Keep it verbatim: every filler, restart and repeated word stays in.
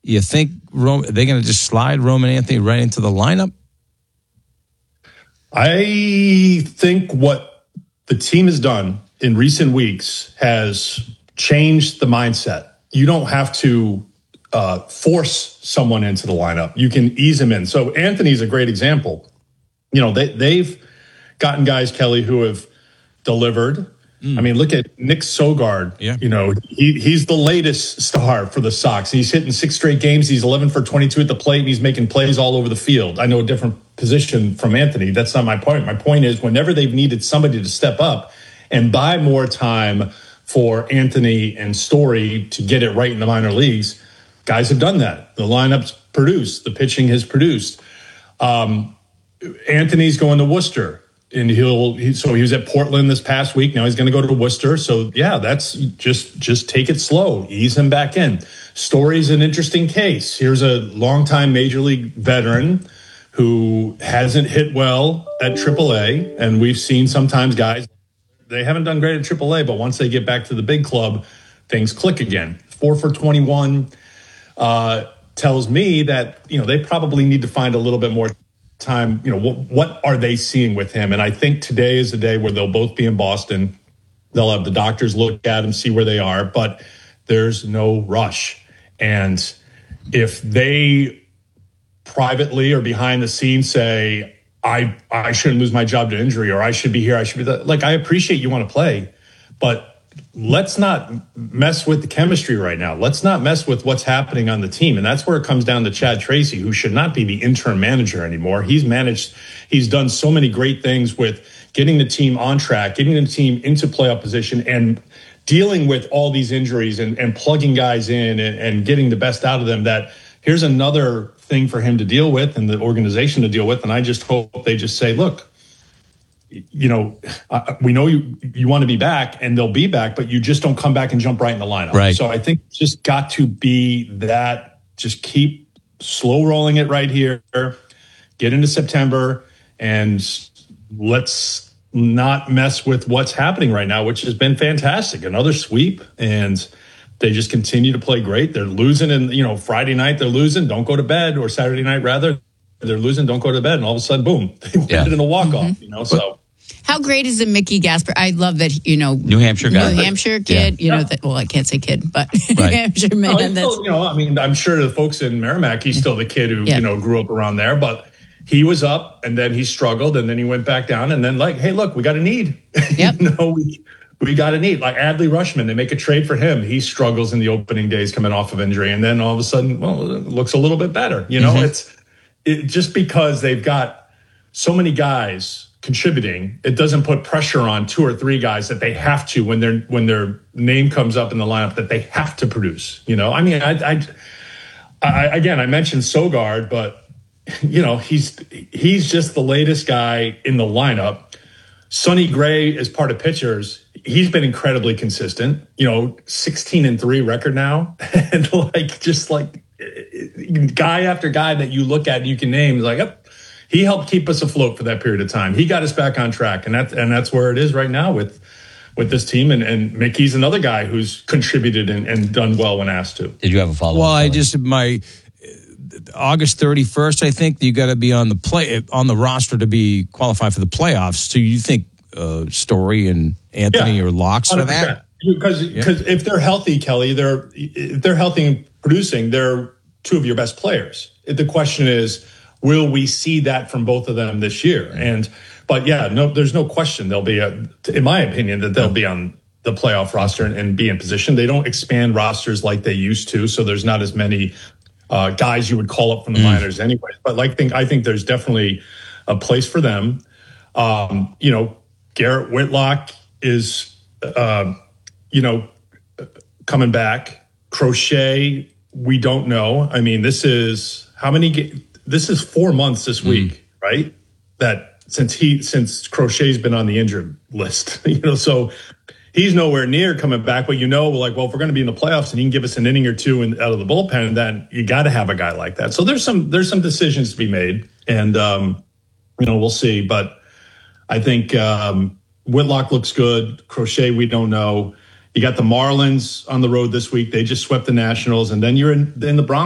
You think Rome, they're going to just slide Roman Anthony right into the lineup? I think what the team has done in recent weeks has changed the mindset. You don't have to uh, force someone into the lineup. You can ease them in. So Anthony's a great example. You know, they, they've gotten guys, Kelly, who have delivered. Mm. I mean, look at Nick Sogard. Yeah. You know, he, he's the latest star for the Sox. He's hitting six straight games. He's eleven for twenty-two at the plate, and he's making plays all over the field. I know a different position from Anthony. That's not my point. My point is whenever they've needed somebody to step up and buy more time for Anthony and Story to get it right in the minor leagues, guys have done that. The lineup's produced. The pitching has produced. Um, Anthony's going to Worcester. And he'll he, so he was at Portland this past week. Now he's going to go to Worcester. So yeah, that's just just take it slow, ease him back in. Story's an interesting case. Here's a longtime major league veteran who hasn't hit well at triple A, and we've seen sometimes guys they haven't done great at triple A, but once they get back to the big club, things click again. Four for twenty-one uh, tells me that you know they probably need to find a little bit more time, you know, what, what are they seeing with him? And I think today is the day where they'll both be in Boston. They'll have the doctors look at him, see where they are, but there's no rush. And if they privately or behind the scenes say, I, I shouldn't lose my job to injury, or I should be here, I should be that, like, I appreciate you want to play, but let's not mess with the chemistry right now. Let's not mess with what's happening on the team. And that's where it comes down to Chad Tracy, who should not be the interim manager anymore. He's managed, he's done so many great things with getting the team on track, getting the team into playoff position, and dealing with all these injuries and, and plugging guys in and, and getting the best out of them. That here's another thing for him to deal with and the organization to deal with. And I just hope they just say, look, you know, uh, we know you you want to be back, and they'll be back, but you just don't come back and jump right in the lineup. Right. So I think it's just got to be that. Just keep slow rolling it right here. Get into September, and let's not mess with what's happening right now, which has been fantastic. Another sweep, and they just continue to play great. They're losing, and you know, Friday night they're losing. Don't go to bed, or Saturday night rather. They're losing, don't go to bed, and all of a sudden, boom, they win yeah. it in a walk-off, Mm-hmm. you know, so. How great is the Mickey Gasper? I love that, you know. New Hampshire guy. New Hampshire kid, yeah. you know, yeah. that, well, I can't say kid, but New Right. Hampshire man. No, he's that's, still, you know, I mean, I'm sure the folks in Merrimack, he's still the kid who, Yeah. you know, grew up around there, but he was up, and then he struggled, and then he went back down, and then like, hey, look, we got a need. Yep. you know, we, we got a need. Like Adley Rushman, they make a trade for him. He struggles in the opening days coming off of injury, and then all of a sudden, well, it looks a little bit better. You know, Mm-hmm. it's it, just because they've got so many guys contributing, it doesn't put pressure on two or three guys that they have to when their when their name comes up in the lineup that they have to produce. You know, I mean, I, I, I again, I mentioned Sogard, but you know, he's he's just the latest guy in the lineup. Sonny Gray is part of pitchers. He's been incredibly consistent. You know, sixteen and three record now, and like just like guy after guy that you look at and you can name is like, yep. He helped keep us afloat for that period of time. He got us back on track, and that's and that's where it is right now with with this team. And, and Mickey's another guy who's contributed and, and done well when asked to. Did you have a follow-up? Well, I just my August thirty-first. I think you got to be on the play on the roster to be qualified for the playoffs. So you think uh, Story and Anthony Yeah, are locks for that? Because because yeah. if they're healthy, Kelly, they're if they're healthy and producing, they're two of your best players. The question is, will we see that from both of them this year? And, but yeah, no, there's no question they'll be, a, in my opinion, that they'll be on the playoff roster and, and be in position. They don't expand rosters like they used to, so there's not as many uh, guys you would call up from the mm. minors anyway. But like, think I think there's definitely a place for them. Um, you know, Garrett Whitlock is, uh, you know, coming back. Crochet, we don't know. I mean, this is how many? This is four months this week, mm. right? That since he since Crochet's been on the injured list, you know, so he's nowhere near coming back. But you know, like, well, if we're going to be in the playoffs and he can give us an inning or two in, out of the bullpen, then you got to have a guy like that. So there's some there's some decisions to be made, and um, you know, we'll see. But I think um, Whitlock looks good. Crochet, we don't know. You got the Marlins on the road this week. They just swept the Nationals, and then you're in in the Bronx.